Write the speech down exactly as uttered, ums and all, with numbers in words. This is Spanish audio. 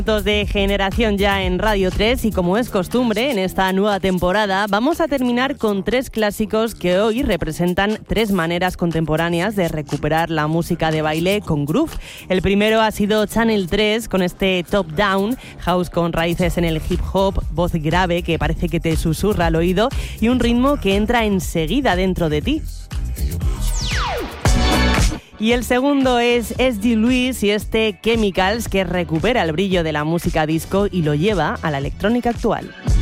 De Generación Ya en Radio tres, y como es costumbre en esta nueva temporada, vamos a terminar con tres clásicos que hoy representan tres maneras contemporáneas de recuperar la música de baile con groove. El primero ha sido Channel tres con este Top Down, house con raíces en el hip hop, voz grave que parece que te susurra al oído y un ritmo que entra enseguida dentro de ti. Y el segundo es S D Lewis y este Chemicals, que recupera el brillo de la música disco y lo lleva a la electrónica actual.